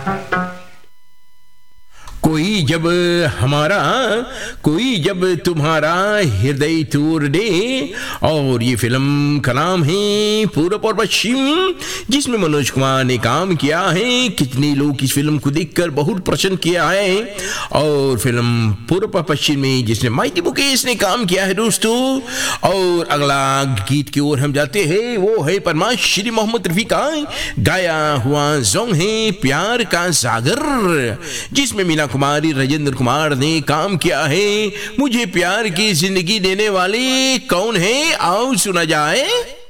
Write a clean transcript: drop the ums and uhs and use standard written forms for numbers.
कोई जब हमारा, कोई जब तुम्हारा हृदय तोड़ दे। और ये फिल्म का नाम है पूरब और पश्चिम, जिसमें मनोज कुमार ने काम किया है। कितने लोग इस फिल्म को देखकर बहुत प्रसन्न किया है। और फिल्म पूरब और पश्चिम में जिसने माइती मुकेश ने काम किया है दोस्तों। और अगला गीत की ओर हम जाते हैं, वो है परमाश्री मोहम्मद रफी का गाया हुआ सॉन्ग है प्यार का सागर, जिसमें मीना कुमारी, राजेंद्र कुमार ने काम किया है। मुझे प्यार की जिंदगी देने वाले कौन है, आओ सुना जाए।